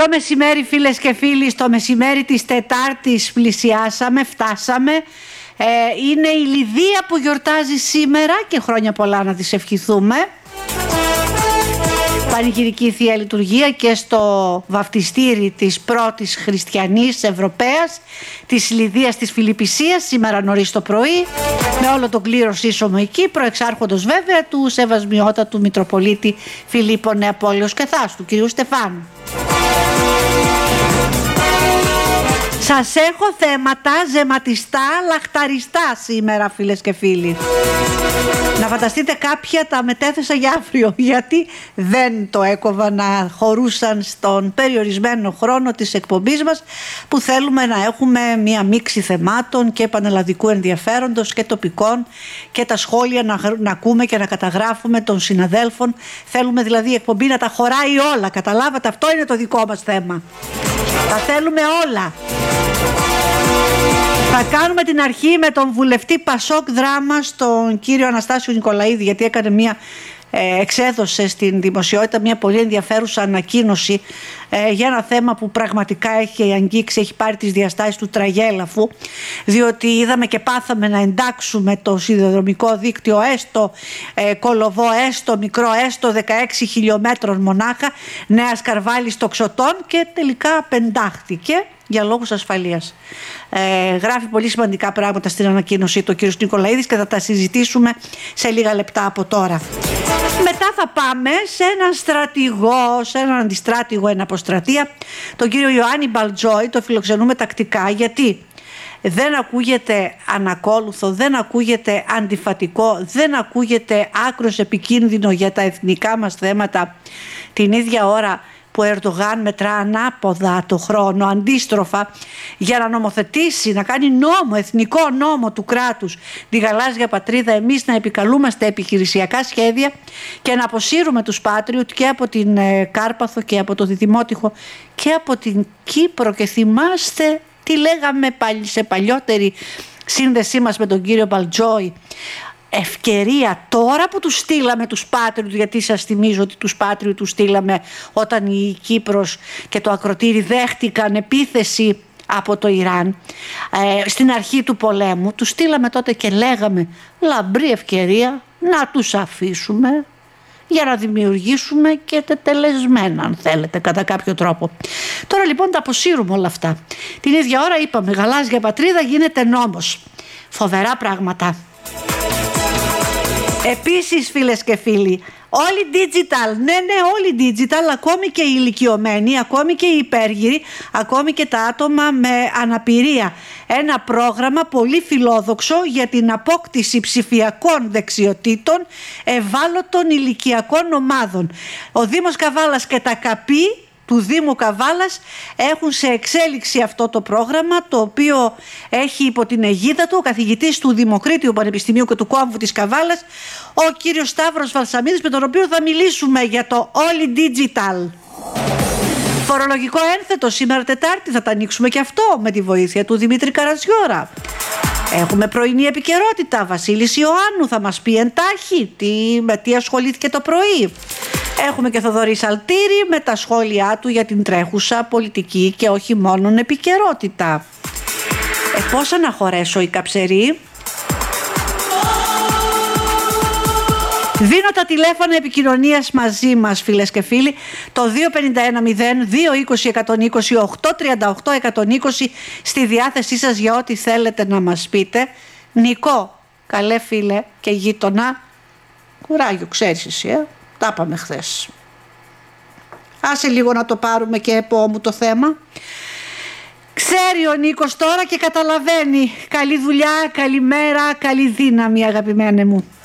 Καλό μεσημέρι φίλες και φίλοι, στο μεσημέρι της Τετάρτης φτάσαμε. Είναι η Λιδία που γιορτάζει σήμερα και χρόνια πολλά να της ευχηθούμε. Πανηγυρική Θεία Λειτουργία και στο βαφτιστήρι της πρώτης χριστιανής Ευρωπαίας, της Λιδίας της Φιλιππισίας, σήμερα νωρίς το πρωί, με όλο τον κλήρο σύσσωμο εκεί, προεξάρχοντος βέβαια του Σεβασμιότατου Μητροπολίτη Φιλίππων Νεαπόλεως και Θάστου, κυρίου Στεφάνου. Σας έχω θέματα ζεματιστά, λαχταριστά σήμερα φίλες και φίλοι. Να φανταστείτε κάποια τα μετέθεσα για αύριο, γιατί δεν το έκοβα να χωρούσαν στον περιορισμένο χρόνο της εκπομπής μας, που θέλουμε να έχουμε μία μίξη θεμάτων και πανελλαδικού ενδιαφέροντος και τοπικών, και τα σχόλια να ακούμε και να καταγράφουμε των συναδέλφων. Θέλουμε δηλαδή η εκπομπή να τα χωράει όλα, καταλάβατε, αυτό είναι το δικό μας θέμα. Τα θέλουμε όλα. Θα κάνουμε την αρχή με τον βουλευτή Πασόκ Δράμα, τον κύριο Αναστάσιο Νικολαίδη, γιατί έκανε εξέδωσε στην δημοσιότητα μια πολύ ενδιαφέρουσα ανακοίνωση για ένα θέμα που πραγματικά έχει αγγίξει, έχει πάρει τις διαστάσεις του τραγέλαφου, διότι είδαμε και πάθαμε να εντάξουμε το σιδηροδρομικό δίκτυο, έστω κολοβό, έστω μικρό, έστω 16 χιλιόμετρων μονάχα, Νέα Σκαρβάλη στο Ξωτών, και τελικά πεντάχτηκε για λόγους ασφαλείας. Γράφει πολύ σημαντικά πράγματα στην ανακοίνωσή του ο κ. Νικολαίδης και θα τα συζητήσουμε σε λίγα λεπτά από τώρα. Μετά θα πάμε σε έναν στρατηγό, σε έναν αντιστράτηγο εν αποστρατεία, τον κύριο Ιωάννη Μπαλτζόη. Το φιλοξενούμε τακτικά, γιατί δεν ακούγεται ανακόλουθο, δεν ακούγεται αντιφατικό, δεν ακούγεται άκρως επικίνδυνο για τα εθνικά μας θέματα την ίδια ώρα που ο Ερντογάν μετρά ανάποδα το χρόνο, αντίστροφα, για να νομοθετήσει, να κάνει νόμο, εθνικό νόμο του κράτους, τη γαλάζια πατρίδα, εμείς να επικαλούμαστε επιχειρησιακά σχέδια και να αποσύρουμε τους Patriot και από την Κάρπαθο και από το Διδημότυχο και από την Κύπρο. Και θυμάστε τι λέγαμε πάλι σε παλιότερη σύνδεσή μας με τον κύριο Μπαλτζόη. Ευκαιρία τώρα που τους στείλαμε τους Patriot, γιατί σας θυμίζω ότι τους Patriot τους στείλαμε όταν η Κύπρος και το ακροτήρι δέχτηκαν επίθεση από το Ιράν στην αρχή του πολέμου. Τους στείλαμε τότε και λέγαμε λαμπρή ευκαιρία να τους αφήσουμε για να δημιουργήσουμε και τετελεσμένα, αν θέλετε, κατά κάποιο τρόπο. Τώρα λοιπόν τα αποσύρουμε όλα αυτά. Την ίδια ώρα είπαμε γαλάζια πατρίδα γίνεται νόμος. Φοβερά πράγματα. Επίσης φίλες και φίλοι, όλοι digital, ναι όλοι digital, ακόμη και οι ηλικιωμένοι, ακόμη και οι υπέργυροι, ακόμη και τα άτομα με αναπηρία. Ένα πρόγραμμα πολύ φιλόδοξο για την απόκτηση ψηφιακών δεξιοτήτων ευάλωτων ηλικιακών ομάδων. Ο Δήμος Καβάλας και τα ΚΑΠΗ του Δήμου Καβάλας έχουν σε εξέλιξη αυτό το πρόγραμμα, το οποίο έχει υπό την αιγίδα του ο καθηγητής του Δημοκρίτιου Πανεπιστημίου και του Κόμβου της Καβάλας, ο κύριος Σταύρος Βαλσαμίδης, με τον οποίο θα μιλήσουμε για το All Digital. Φορολογικό ένθετο σήμερα Τετάρτη, θα τα ανοίξουμε και αυτό με τη βοήθεια του Δημήτρη Καρατζιώρα. Έχουμε πρωινή επικαιρότητα, Βασίλης Ιωάννου θα μας πει εντάχει με τι ασχολήθηκε το πρωί. Έχουμε και Θοδωρή Σαλτήρη με τα σχόλιά του για την τρέχουσα πολιτική και όχι μόνον επικαιρότητα. Πώς αναχωρέσω η καψερή. Δίνω τα τηλέφωνα επικοινωνίας μαζί μας φίλες και φίλοι, το 2510-220-120-838-120, στη διάθεσή σας για ό,τι θέλετε να μας πείτε. Νικό, καλέ φίλε και γείτονα, κουράγιο ξέρεις εσύ, τα είπαμε χθες. Άσε λίγο να το πάρουμε και επόμου το θέμα. Ξέρει ο Νίκος τώρα και καταλαβαίνει. Καλή δουλειά, καλημέρα, καλή δύναμη αγαπημένε μου.